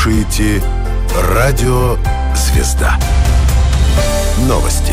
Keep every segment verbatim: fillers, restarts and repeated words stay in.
слушаете Радио «Звезда». Новости.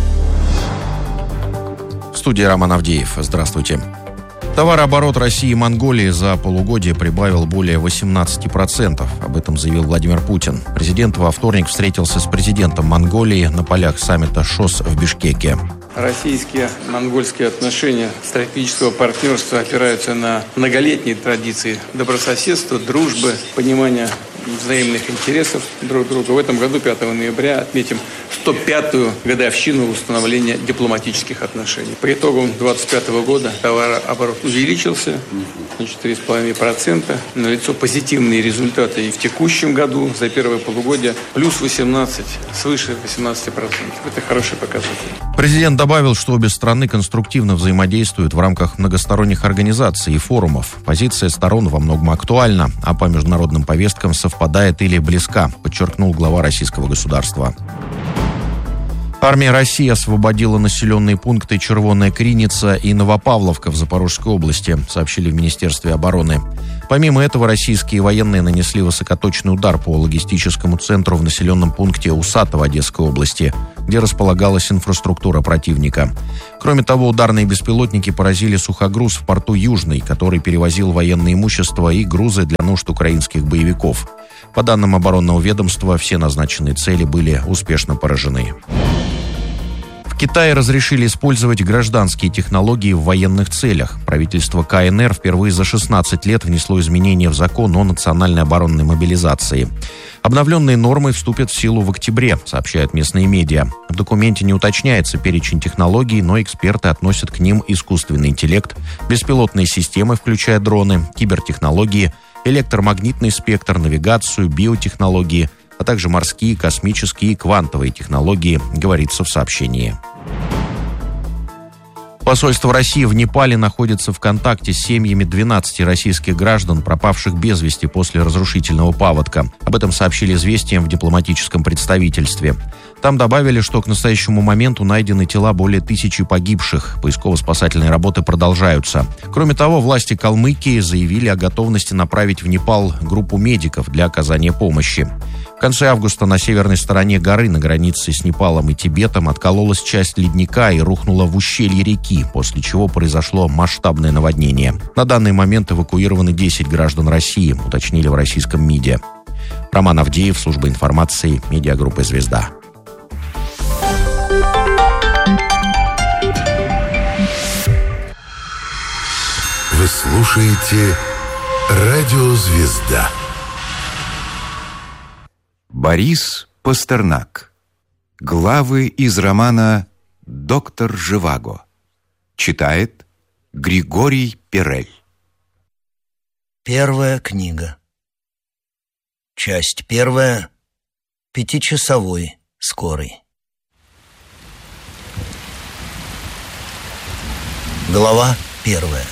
В студии Роман Авдеев. Здравствуйте. Товарооборот России и Монголии за полугодие прибавил более восемнадцать процентов. Об этом заявил Владимир Путин. Президент во вторник встретился с президентом Монголии на полях саммита ШОС в Бишкеке. Российские монгольские отношения стратегического партнерства опираются на многолетние традиции добрососедства, дружбы, понимания взаимных интересов друг друга. В этом году, пятого ноября, отметим сто пятую годовщину установления дипломатических отношений. По итогам двадцать пятого года товарооборот увеличился на четыре целых пять десятых процента. Налицо позитивные результаты и в текущем году за первое полугодие плюс восемнадцать, свыше восемнадцати процентов. Это хороший показатель. Президент добавил, что обе страны конструктивно взаимодействуют в рамках многосторонних организаций и форумов. Позиция сторон во многом актуальна, а по международным повесткам совпадает или близка, подчеркнул глава российского государства. Армия России освободила населенные пункты Червоная Криница и Новопавловка в Запорожской области, сообщили в Министерстве обороны. Помимо этого, российские военные нанесли высокоточный удар по логистическому центру в населенном пункте Усатово Одесской области, где располагалась инфраструктура противника. Кроме того, ударные беспилотники поразили сухогруз в порту Южный, который перевозил военное имущество и грузы для нужд украинских боевиков. По данным оборонного ведомства, все назначенные цели были успешно поражены. В Китае разрешили использовать гражданские технологии в военных целях. Правительство КНР впервые за шестнадцать лет внесло изменения в закон о национальной оборонной мобилизации. Обновленные нормы вступят в силу в октябре, сообщают местные медиа. В документе не уточняется перечень технологий, но эксперты относят к ним искусственный интеллект, беспилотные системы, включая дроны, кибертехнологии, электромагнитный спектр, навигацию, биотехнологии, а также морские, космические и квантовые технологии, говорится в сообщении. Посольство России в Непале находится в контакте с семьями двенадцати российских граждан, пропавших без вести после разрушительного паводка. Об этом сообщили «Известиям» в дипломатическом представительстве. Там добавили, что к настоящему моменту найдены тела более тысячи погибших. Поисково-спасательные работы продолжаются. Кроме того, власти Калмыкии заявили о готовности направить в Непал группу медиков для оказания помощи. В конце августа на северной стороне горы на границе с Непалом и Тибетом откололась часть ледника и рухнула в ущелье реки, после чего произошло масштабное наводнение. На данный момент эвакуированы десять граждан России, уточнили в российском МИДе. Роман Авдеев, служба информации, медиагруппа «Звезда». Вы слушаете Радио «Звезда». Борис Пастернак. Главы из романа «Доктор Живаго». Читает Григорий Перель. Первая книга. Часть первая. Пятичасовой скорый. Глава первая.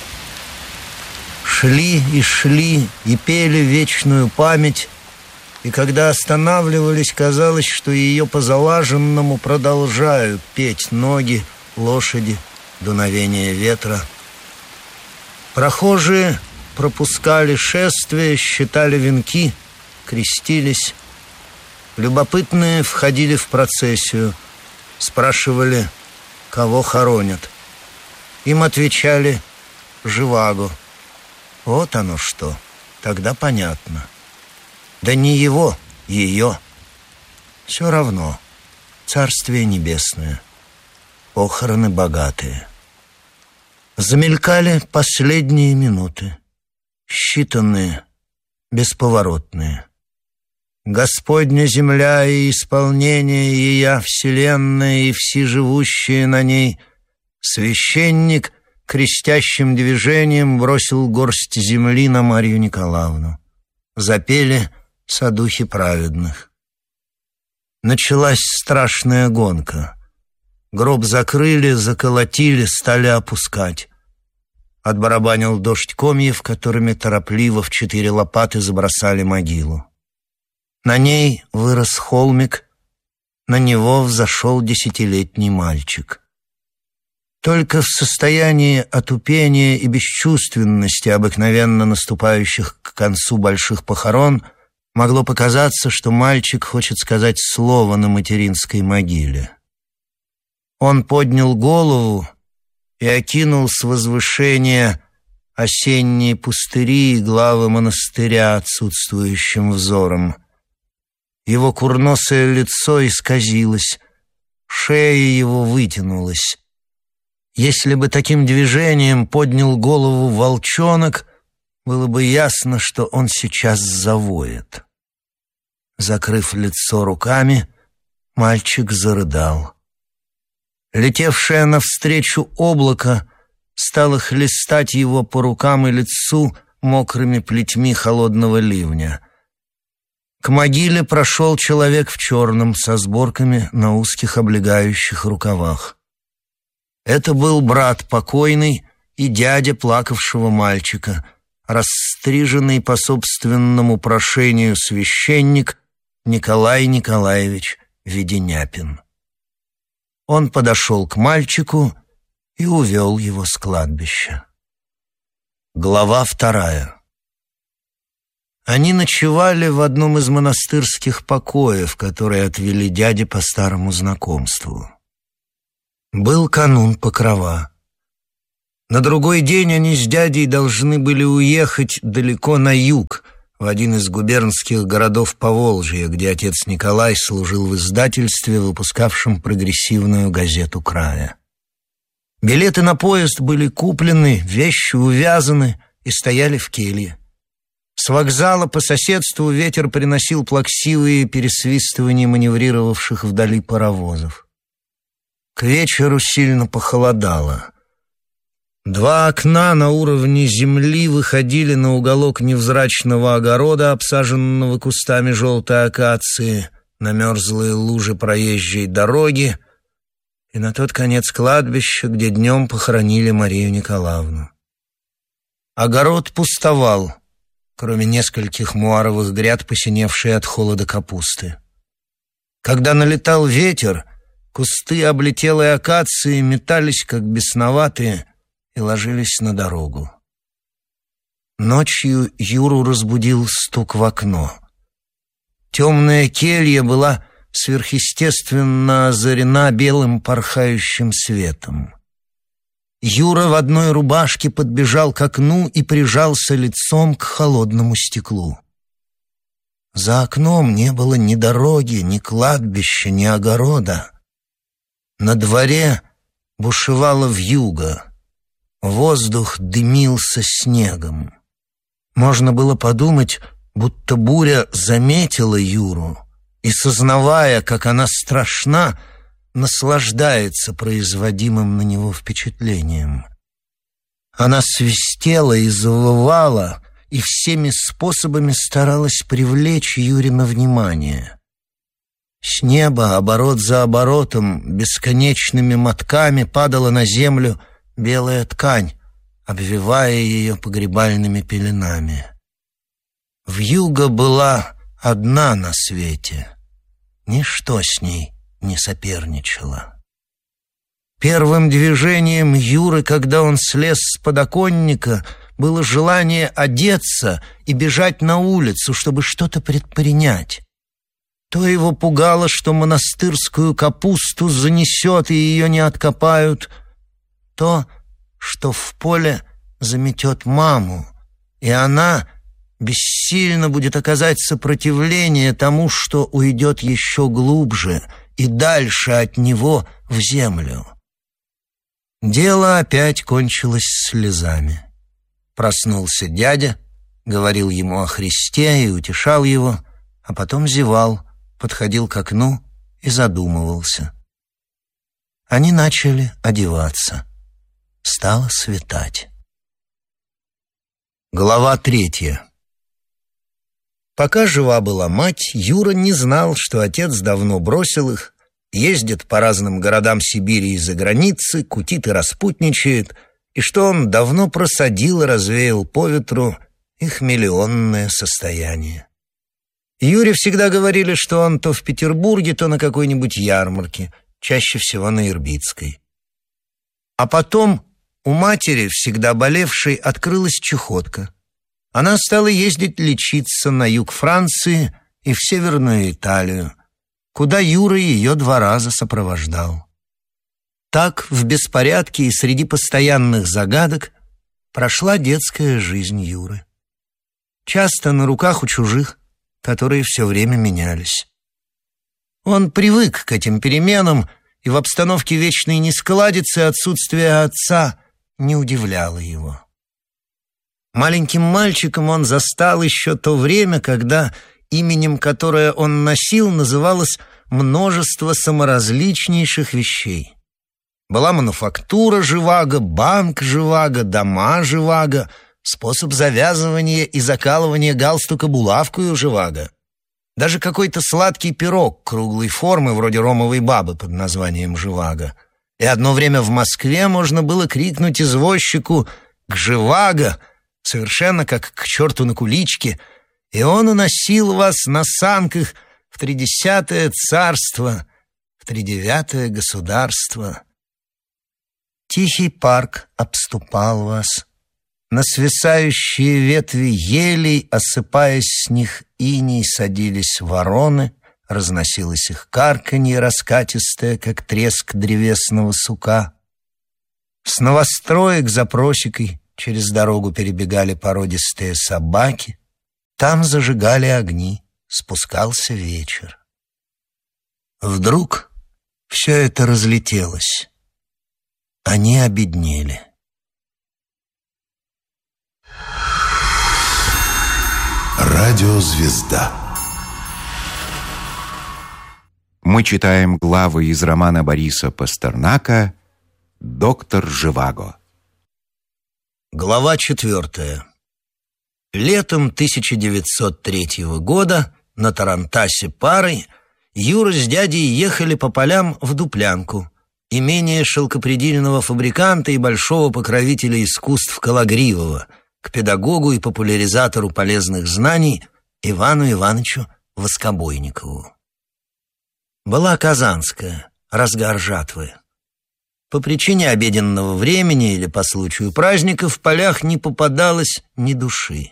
Шли и шли и пели вечную память, и когда останавливались, казалось, что ее по залаженному продолжают петь ноги, лошади, дуновение ветра. Прохожие пропускали шествие, считали венки, крестились. Любопытные входили в процессию, спрашивали, кого хоронят. Им отвечали «Живаго». Вот оно что, тогда понятно. Да не его, ее. Все равно. Царствие небесное. Похороны богатые. Замелькали последние минуты. Считанные, бесповоротные. Господня земля и исполнение ея, вселенная и всеживущие на ней. Священник крестящим движением бросил горсть земли на Марью Николаевну. Запели садухи праведных. Началась страшная гонка. Гроб закрыли, заколотили, стали опускать. Отбарабанил дождь комьев, которыми торопливо в четыре лопаты забросали могилу. На ней вырос холмик, на него взошел десятилетний мальчик. Только в состоянии отупения и бесчувственности, обыкновенно наступающих к концу больших похорон, Могло показаться, что мальчик хочет сказать слово на материнской могиле. Он поднял голову и окинул с возвышения осенние пустыри и главы монастыря отсутствующим взором. Его курносое лицо исказилось, шея его вытянулась. Если бы таким движением поднял голову волчонок, было бы ясно, что он сейчас завоет. Закрыв лицо руками, мальчик зарыдал. Летевшее навстречу облако стало хлестать его по рукам и лицу мокрыми плетьми холодного ливня. К могиле прошел человек в черном со сборками на узких облегающих рукавах. Это был брат покойный и дядя плакавшего мальчика, расстриженный по собственному прошению священник Николай Николаевич Веденяпин. Он подошел к мальчику и увел его с кладбища. Глава вторая. Они ночевали в одном из монастырских покоев, которые отвели дяде по старому знакомству. Был канун Покрова. На другой день они с дядей должны были уехать далеко на юг, в один из губернских городов Поволжья, где отец Николай служил в издательстве, выпускавшем прогрессивную газету края. Билеты на поезд были куплены, вещи увязаны и стояли в келье. С вокзала по соседству ветер приносил плаксивые пересвистывания маневрировавших вдали паровозов. К вечеру сильно похолодало. Два окна на уровне земли выходили на уголок невзрачного огорода, обсаженного кустами желтой акации, на мерзлые лужи проезжей дороги и на тот конец кладбища, где днем похоронили Марию Николаевну. Огород пустовал, кроме нескольких муаровых гряд, посиневшей от холода капусты. Когда налетал ветер, кусты облетелой акации метались, как бесноватые, и ложились на дорогу. Ночью Юру разбудил стук в окно. Темная келья была сверхъестественно озарена белым порхающим светом. Юра в одной рубашке подбежал к окну и прижался лицом к холодному стеклу. За окном не было ни дороги, ни кладбища, ни огорода. На дворе бушевала вьюга. Воздух дымился снегом. Можно было подумать, будто буря заметила Юру и, сознавая, как она страшна, наслаждается производимым на него впечатлением. Она свистела и завывала, и всеми способами старалась привлечь Юрина внимание. С неба, оборот за оборотом, бесконечными мотками падала на землю белая ткань, обвивая ее погребальными пеленами. Вьюга была одна на свете. Ничто с ней не соперничало. Первым движением Юры, когда он слез с подоконника, было желание одеться и бежать на улицу, чтобы что-то предпринять. То его пугало, что монастырскую капусту занесет и ее не откопают, то, что в поле заметет маму, и она бессильно будет оказать сопротивление тому, что уйдет еще глубже и дальше от него в землю. Дело опять кончилось слезами. Проснулся дядя, говорил ему о Христе и утешал его, а потом зевал, подходил к окну и задумывался. Они начали одеваться. Стало светать. Глава третья. Пока жива была мать, Юра не знал, что отец давно бросил их, ездит по разным городам Сибири и за границы, кутит и распутничает, и что он давно просадил и развеял по ветру их миллионное состояние. Юре всегда говорили, что он то в Петербурге, то на какой-нибудь ярмарке, чаще всего на Ирбитской. А потом у матери, всегда болевшей, открылась чахотка. Она стала ездить лечиться на юг Франции и в Северную Италию, куда Юра ее два раза сопровождал. Так, в беспорядке и среди постоянных загадок, прошла детская жизнь Юры. Часто на руках у чужих, которые все время менялись. Он привык к этим переменам, и в обстановке вечной нескладицы отсутствие отца не удивляло его. Маленьким мальчиком он застал еще то время, когда именем, которое он носил, называлось множество саморазличнейших вещей. Была мануфактура Живаго, банк Живаго, дома Живаго, способ завязывания и закалывания галстука булавкою Живаго. Даже какой-то сладкий пирог круглой формы, вроде ромовой бабы под названием Живаго. И одно время в Москве можно было крикнуть извозчику «К Живаго!», совершенно как к черту на куличке, и он уносил вас на санках в тридесятое царство, в тридевятое государство. Тихий парк обступал вас. На свисающие ветви елей, осыпаясь с них иней, садились вороны, разносилось их карканье раскатистое, как треск древесного сука. С новостроек за просекой через дорогу перебегали породистые собаки, там зажигали огни, спускался вечер. Вдруг все это разлетелось. Они обеднели. Радиозвезда. Мы читаем главы из романа Бориса Пастернака «Доктор Живаго». Глава четвертая. Летом тысяча девятьсот третьего года на тарантасе парой Юра с дядей ехали по полям в Дуплянку, имение шелкопредельного фабриканта и большого покровителя искусств Кологривого, к педагогу и популяризатору полезных знаний Ивану Ивановичу Воскобойникову. Была Казанская, разгар жатвы. По причине обеденного времени или по случаю праздника в полях не попадалось ни души.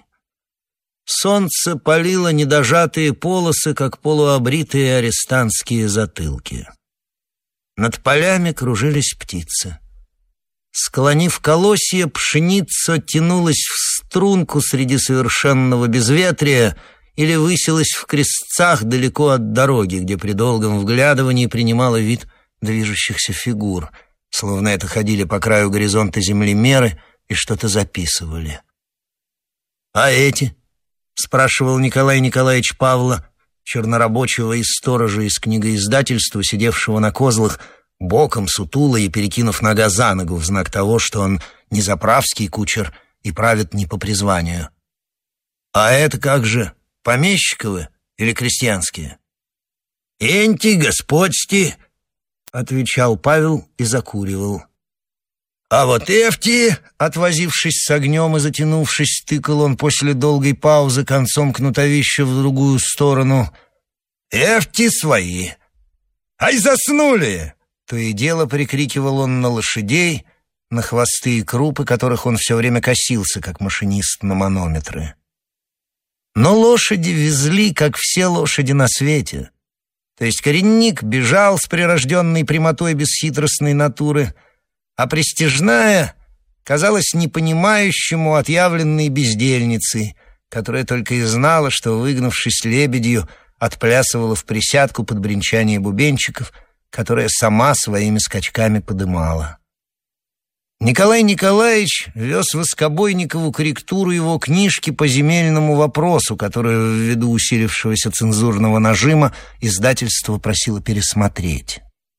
Солнце палило недожатые полосы, как полуобритые арестантские затылки. Над полями кружились птицы. Склонив колосья, пшеница тянулась в струнку среди совершенного безветрия или высилась в крестцах далеко от дороги, где при долгом вглядывании принимала вид движущихся фигур, словно это ходили по краю горизонта землемеры и что-то записывали. «А эти?» — спрашивал Николай Николаевич Павла, чернорабочего из сторожа из книгоиздательства, сидевшего на козлах, боком, сутуло и перекинув нога за ногу в знак того, что он не заправский кучер и правит не по призванию. «А это как же, помещиковы или крестьянские?» «Энти, господьти», — отвечал Павел и закуривал. «А вот эфти», — отвозившись с огнем и затянувшись, тыкал он после долгой паузы концом кнутовища в другую сторону. «Эфти свои! Ай, заснули!» То и дело прикрикивал он на лошадей, на хвосты и крупы, которых он все время косился, как машинист на манометры. Но лошади везли, как все лошади на свете. То есть коренник бежал с прирожденной прямотой бесхитростной натуры, а престижная казалась непонимающему отъявленной бездельницей, которая только и знала, что, выгнувшись лебедью, отплясывала в присядку под бренчание бубенчиков, которая сама своими скачками подымала. Николай Николаевич вез Воскобойникову корректуру его книжки по земельному вопросу, которую ввиду усилившегося цензурного нажима издательство просило пересмотреть.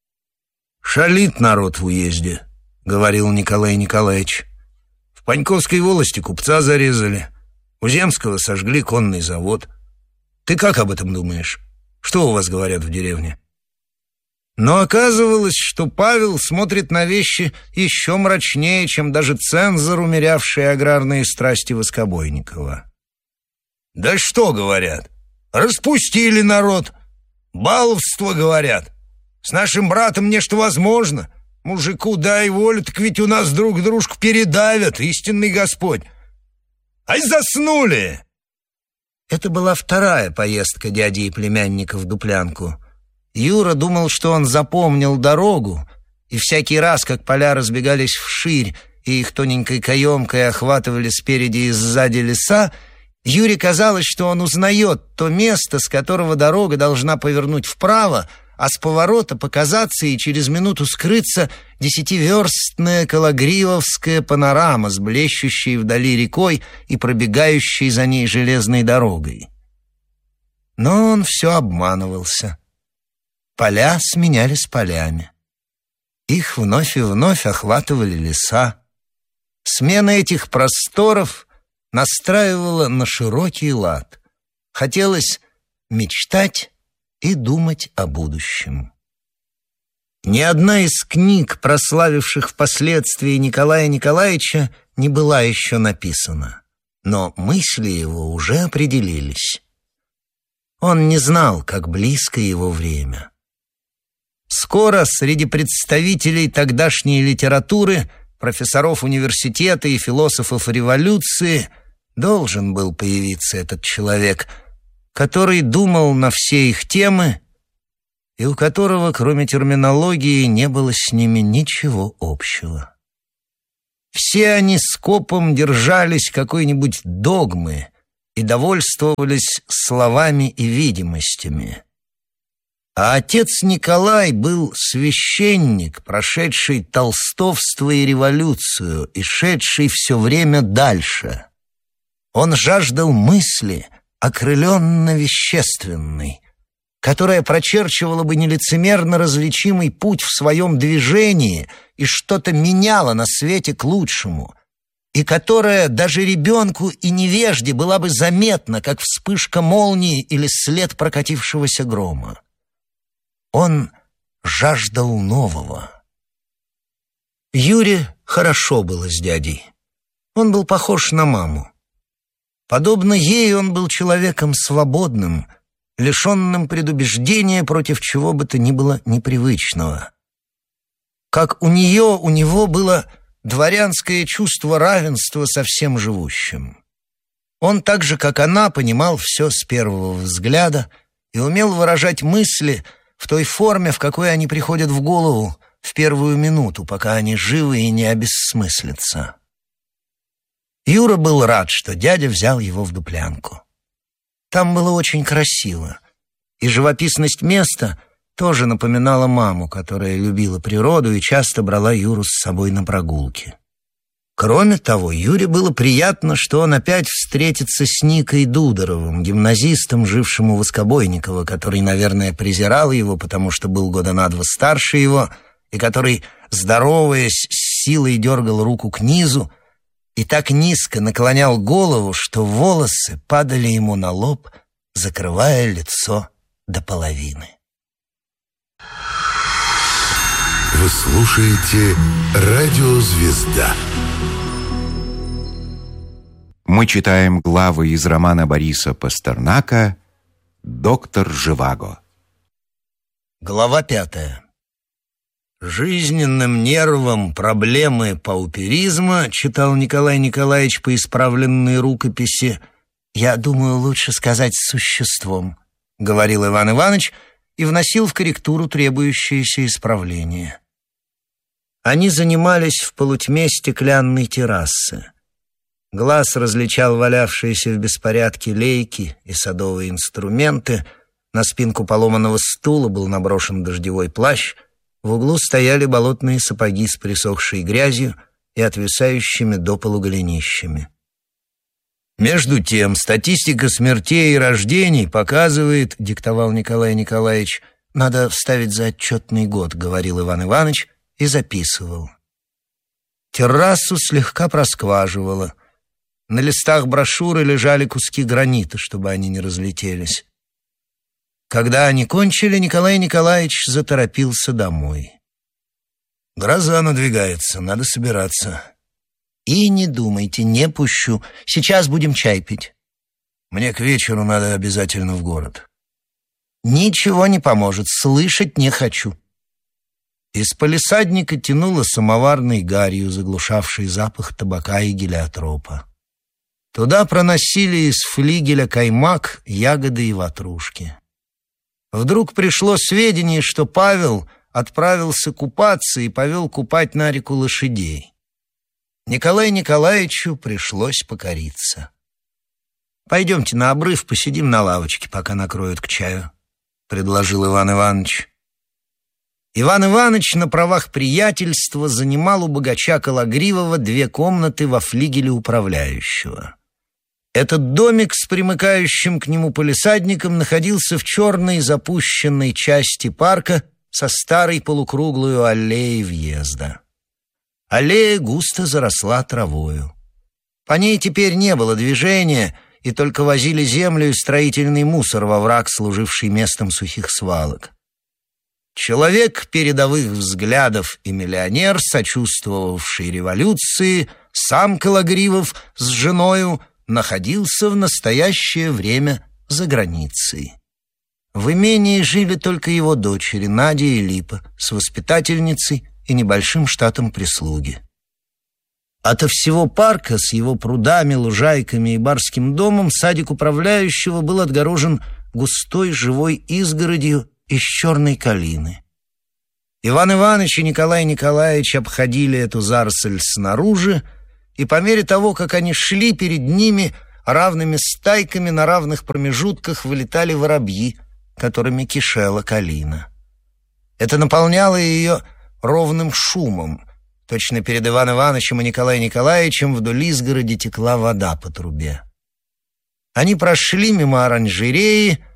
«Шалит народ в уезде», — говорил Николай Николаевич. «В Паньковской волости купца зарезали, у Земского сожгли конный завод. Ты как об этом думаешь? Что у вас говорят в деревне?» Но оказывалось, что Павел смотрит на вещи еще мрачнее, чем даже цензор, умерявший аграрные страсти Воскобойникова. «Да что говорят? Распустили народ. Баловство, говорят. С нашим братом нечто возможно. Мужику дай волю, так ведь у нас друг дружку передавят, истинный Господь. Ай, заснули!» Это была вторая поездка дяди и племянника в Дуплянку. Юра думал, что он запомнил дорогу, и всякий раз, как поля разбегались вширь и их тоненькой каемкой охватывали спереди и сзади леса, Юре казалось, что он узнает то место, с которого дорога должна повернуть вправо, а с поворота показаться и через минуту скрыться десятиверстная калагривовская панорама с блещущей вдали рекой и пробегающей за ней железной дорогой. Но он все обманывался. Поля сменялись полями. Их вновь и вновь охватывали леса. Смена этих просторов настраивала на широкий лад. Хотелось мечтать и думать о будущем. Ни одна из книг, прославивших впоследствии Николая Николаевича, не была еще написана, но мысли его уже определились. Он не знал, как близко его время. Скоро среди представителей тогдашней литературы, профессоров университета и философов революции должен был появиться этот человек, который думал на все их темы и у которого, кроме терминологии, не было с ними ничего общего. Все они скопом держались какой-нибудь догмы и довольствовались словами и видимостями. А отец Николай был священник, прошедший толстовство и революцию и шедший все время дальше. Он жаждал мысли, окрыленно-вещественной, которая прочерчивала бы нелицемерно различимый путь в своем движении и что-то меняла на свете к лучшему, и которая даже ребенку и невежде была бы заметна, как вспышка молнии или след прокатившегося грома. Он жаждал нового. Юре хорошо было с дядей. Он был похож на маму. Подобно ей он был человеком свободным, лишенным предубеждения против чего бы то ни было непривычного. Как у нее, у него было дворянское чувство равенства со всем живущим. Он так же, как она, понимал все с первого взгляда и умел выражать мысли в той форме, в какой они приходят в голову в первую минуту, пока они живы и не обессмыслятся. Юра был рад, что дядя взял его в Дуплянку. Там было очень красиво, и живописность места тоже напоминала маму, которая любила природу и часто брала Юру с собой на прогулки. Кроме того, Юре было приятно, что он опять встретится с Никой Дударовым, гимназистом, жившим у Воскобойникова, который, наверное, презирал его, потому что был года на два старше его, и который, здороваясь, с силой дергал руку к низу и так низко наклонял голову, что волосы падали ему на лоб, закрывая лицо до половины. Вы слушаете «Радио Звезда». Мы читаем главы из романа Бориса Пастернака «Доктор Живаго». Глава пятая. «Жизненным нервом проблемы пауперизма», читал Николай Николаевич по исправленной рукописи, «я думаю, лучше сказать существом», говорил Иван Иванович и вносил в корректуру требующиеся исправления. Они занимались в полутьме стеклянной террасы. Глаз различал валявшиеся в беспорядке лейки и садовые инструменты, на спинку поломанного стула был наброшен дождевой плащ, в углу стояли болотные сапоги с присохшей грязью и отвисающими до полу голенищами. «Между тем, статистика смертей и рождений показывает, — диктовал Николай Николаевич, — надо вставить за отчетный год, — говорил Иван Иванович и записывал. Террасу слегка проскваживало. На листах брошюры лежали куски гранита, чтобы они не разлетелись. Когда они кончили, Николай Николаевич заторопился домой. «Гроза надвигается, надо собираться». «И не думайте, не пущу. Сейчас будем чай пить». «Мне к вечеру надо обязательно в город». «Ничего не поможет, слышать не хочу». Из палисадника тянуло самоварной гарью, заглушавшей запах табака и гелиотропа. Туда проносили из флигеля каймак, ягоды и ватрушки. Вдруг пришло сведение, что Павел отправился купаться и повел купать на реку лошадей. Николаю Николаевичу пришлось покориться. «Пойдемте на обрыв, посидим на лавочке, пока накроют к чаю», — предложил Иван Иванович. Иван Иванович на правах приятельства занимал у богача Кологривого две комнаты во флигеле управляющего. Этот домик с примыкающим к нему палисадником находился в черной запущенной части парка со старой полукруглой аллеей въезда. Аллея густо заросла травою. По ней теперь не было движения, и только возили землю и строительный мусор во враг, служивший местом сухих свалок. Человек передовых взглядов и миллионер, сочувствовавший революции, сам Кологривов с женою находился в настоящее время за границей. В имении жили только его дочери Надя и Липа с воспитательницей и небольшим штатом прислуги. Ото всего парка с его прудами, лужайками и барским домом садик управляющего был отгорожен густой живой изгородью из черной калины. Иван Иванович и Николай Николаевич обходили эту заросль снаружи, и по мере того, как они шли, перед ними равными стайками на равных промежутках вылетали воробьи, которыми кишела калина. Это наполняло ее ровным шумом. Точно перед Иваном Ивановичем и Николаем Николаевичем вдоль изгороди текла вода по трубе. Они прошли мимо оранжереи,